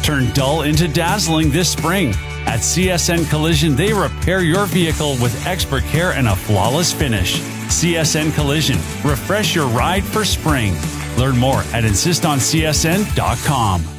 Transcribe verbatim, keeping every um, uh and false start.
Turn dull into dazzling this spring. At C S N Collision, they repair your vehicle with expert care and a flawless finish. C S N Collision. Refresh your ride for spring. Learn more at insist on C S N dot com.